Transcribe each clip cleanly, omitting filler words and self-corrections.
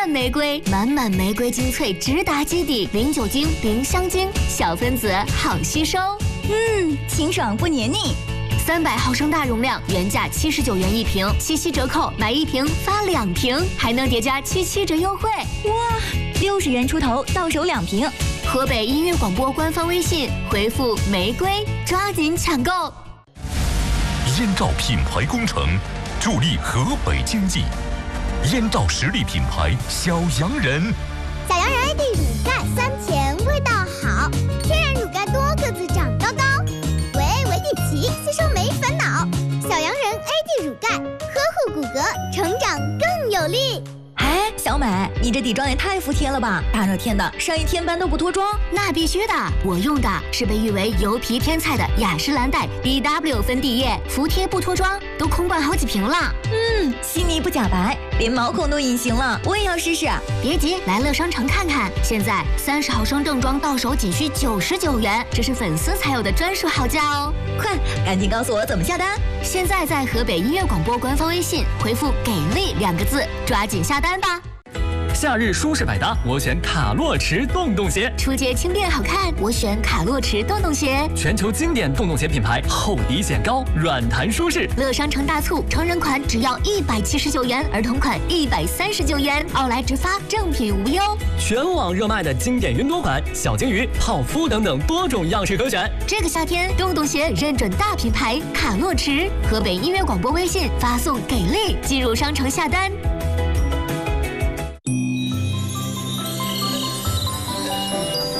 玫瑰，满满玫瑰精粹，直达基底，零酒精、零香精，小分子好吸收。 清爽不黏腻。 300毫升大容量，原价79元一瓶，77折扣，买1瓶发2瓶，还能叠加77折优惠。 哇，60元出头到手2瓶。 河北音乐广播官方微信回复“玫瑰”，抓紧抢购。 燕赵品牌工程，助力河北经济。燕赵实力品牌小洋人， 小洋人 AD 乳钙酸甜，味道好，天然乳钙多个子长高高，维底脐吸收没烦恼。小洋人 AD 乳钙，呵护骨骼，成长更有力。 哎，小美，你这底妆也太服帖了吧！大热天的，上一天班都不脱妆？ 那必须的，我用的是被誉为油皮天菜的雅诗兰黛 BW 粉底液，服帖不脱妆，都空灌好几瓶了。 细腻不假白，连毛孔都隐形了，我也要试试。 别急，来乐商城看看，现在30毫升正装到手仅需99元，这是粉丝才有的专属好价哦！ 快，赶紧告诉我怎么下单。 现在在河北音乐广播官方微信回复“给力”2个字，抓紧下单吧。 夏日舒适百搭，我选卡洛驰洞洞鞋。 出街轻便好看，我选卡洛驰洞洞鞋。 全球经典洞洞鞋品牌，厚底显高，软弹舒适。 乐商城大促，成人款只要179元，儿童款139元，奥莱直发，正品无忧。 全网热卖的经典云朵款、小金鱼、泡芙等等多种样式可选。 这个夏天，洞洞鞋认准大品牌卡洛驰。河北音乐广播微信发送“给力”，进入商城下单。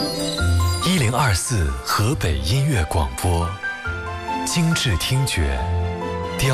1024河北音乐广播，精致听觉，